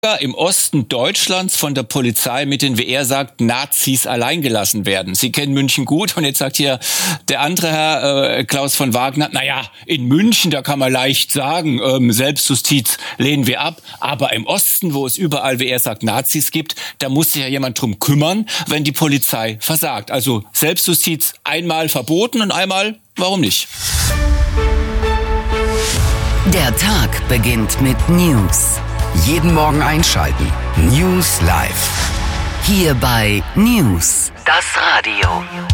im Osten Deutschlands von der Polizei mit den, wie er sagt, Nazis allein gelassen werden. Sie kennen München gut und jetzt sagt hier der andere Herr, Klaus von Wagner, naja, in München, da kann man leicht sagen, Selbstjustiz lehnen wir ab, aber im Osten, wo es überall, wie er sagt, Nazis gibt, da muss sich ja jemand drum kümmern, wenn die Polizei versagt. Also Selbstjustiz einmal verboten und einmal, warum nicht? Der Tag beginnt mit News. Jeden Morgen einschalten. News Live. Hier bei News, das Radio.